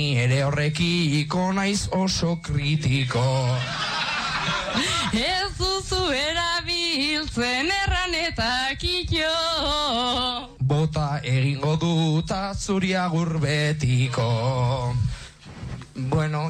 ere horrekiko naiz oso kritiko. Ez duzu erabiltzen erran eta kitxo. Bota egingo duta zuri agur betiko. Bueno,